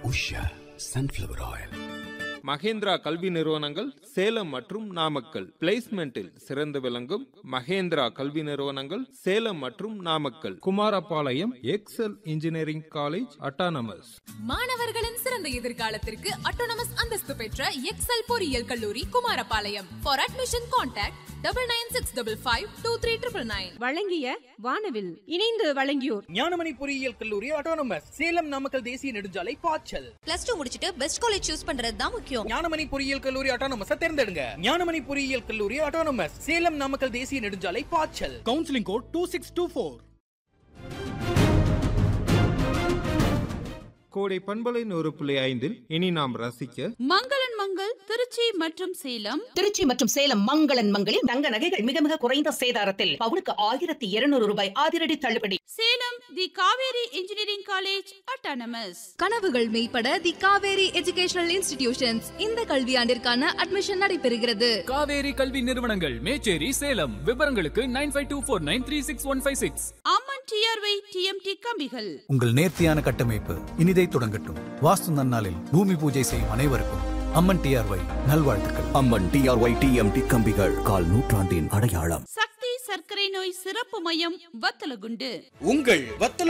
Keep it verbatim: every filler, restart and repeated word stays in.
Usha sunflower oil. Mahindra கல்வி நிறுவனங்கள் சேலம் மற்றும் நாமக்கல். பிளேஸ்மெண்டில் சிறந்து விளங்கும் மகேந்திரா கல்வி நிறுவனங்கள் சேலம் மற்றும் Namakkal. Kumarapalayam XL engineering college autonomous. மாணவர்களின் சிறந்த எதிர்காலத்திற்கு அட்டானமஸ் அந்தஸ்து பெற்ற எக்ஸல் பொறியியல் கல்லூரி Kumarapalayam. For admission contact double nine six double five two three triple nine. வழங்கிய வானவில் இணைந்து வழங்கியோர் ஞானமணி பொறியியல் கல்லூரி அட்டானமஸ் சேலம் நாமக்கல் தேசிய நெடுஞ்சாலை பாய்ச்சல். பிளஸ் டூ முடிச்சிட்டு பெஸ்ட் காலேஜ் சூஸ் பண்றது தான் முக்கியம். ஞானமணி பொறியியல் கல்லூரி அட்டானமஸ் தேர்ந்தெடுங்க. ஞானமணி பொறியியல் கல்லூரி அட்டானமஸ் சேலம் நாமக்கல் தேசிய நெடுஞ்சாலை பாய்ச்சல். Counselling code two six two four. கோடை பண்பலை நூறு புள்ளி ஐந்தில் இனி நாம் ரசிக்க மங்களன் மங்கள் திருச்சி மற்றும் சேலம். திருச்சி மற்றும் சேலம் மங்களன் மங்களில் தங்க நகைகள் மிக மிக குறைந்த சேதாரத்தில் பவுனுக்கு ஆயிரத்தி இருநூறு ரூபாய் அதிரடி தள்ளுபடி. சேலம் தி காவேரி இன்ஜினியரிங் காலேஜ் அட்டானமஸ். கனவுகள் மெய்ப்பட தி காவேரி எஜுகேஷனல் இன்ஸ்டிடியூஷன்ஸ் இந்த கல்வியாண்டிற்கான அட்மிஷன் நடைபெறுகிறது. காவேரி கல்வி நிறுவனங்கள் மேச்சேரி சேலம். விவரங்களுக்கு nine five two four nine three six one five six. அம்மன் டிஆர்ஒய் டிஎம்டி கம்பிகள். உங்கள் நேர்த்தியான கட்டமைப்பு இனிதை தொடங்கட்டும். வாஸ்து நன்னாளில் பூமி பூஜை செய்யும் அனைவருக்கும் அம்மன் டிஆர்ஒய் நல்வாழ்த்துக்கள். அம்மன் டிஆர்ஒய் டிஎம்டி கம்பிகள், கால் நூற்றாண்டின் அடையாளம். சக்தி சர்க்கரை நோய் சிறப்பு மையம் வத்தலகுண்டு. உங்கள் வத்தல